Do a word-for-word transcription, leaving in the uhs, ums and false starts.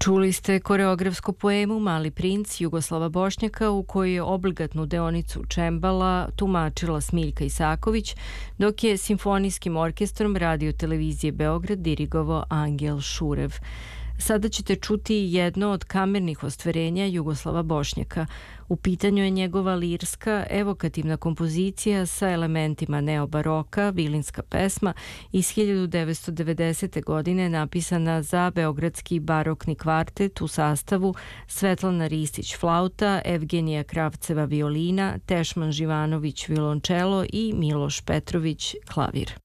Čuli ste koreografsku poemu Mali princ Jugoslava Bošnjaka u kojoj je obligatnu deonicu čembala tumačila Smiljka Isaković, dok je simfonijskim orkestrom Radio televizije Beograd dirigovao Angel Šurev. Sada ćete čuti jedno od kamernih ostvarenja Jugoslava Bošnjaka. U pitanju je njegova lirska, evokativna kompozicija sa elementima neobaroka, vilinska pesma iz hiljadu devetsto devedesete. godine napisana za beogradski barokni kvartet u sastavu Svetlana Ristić flauta, Evgenija Kravceva violina, Tešman Živanović violončelo i Miloš Petrović klavir.